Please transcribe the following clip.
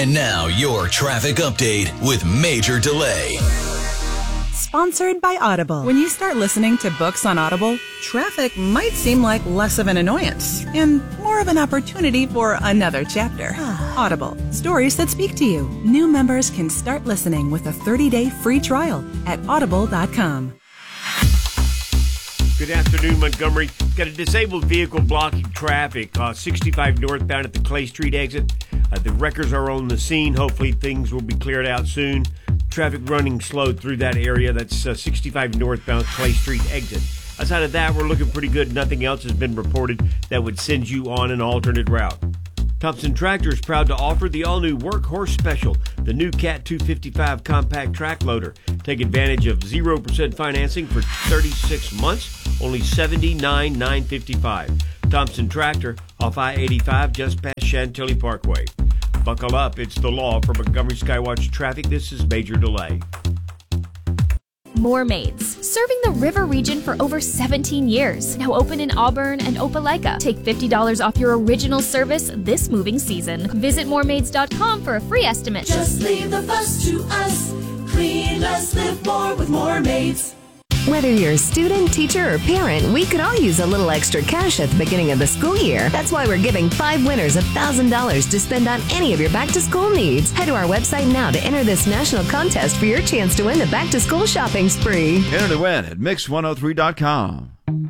And now your traffic update with Major Delay. Sponsored by Audible. When you start listening to books on Audible, traffic might seem like less of an annoyance and more of an opportunity for another chapter. Audible, stories that speak to you. New members can start listening with a 30-day free trial at audible.com. Good afternoon, Montgomery. Got a disabled vehicle blocking traffic, 65 northbound at the Clay Street exit. The wreckers are on the scene. Hopefully things will be cleared out soon. Traffic running slow through that area. That's 65 northbound Clay Street exit. Outside of that, we're looking pretty good. Nothing else has been reported that would send you on an alternate route. Thompson Tractor is proud to offer the all-new Workhorse Special, the new Cat 255 compact track loader. Take advantage of 0% financing for 36 months, only $79,955. Thompson Tractor off I-85 just past Chantilly Parkway. Buckle up, it's the law. For Montgomery Skywatch Traffic, this is Major Delay. More Maids, serving the river region for over 17 years. Now open in Auburn and Opelika. Take $50 off your original service this moving season. Visit moremaids.com for a free estimate. Just leave the fuss to us. Clean less, live more with More Maids. Whether you're a student, teacher, or parent, we could all use a little extra cash at the beginning of the school year. That's why we're giving 5 winners $1,000 to spend on any of your back-to-school needs. Head to our website now to enter this national contest for your chance to win the back-to-school shopping spree. Enter to win at Mix103.com.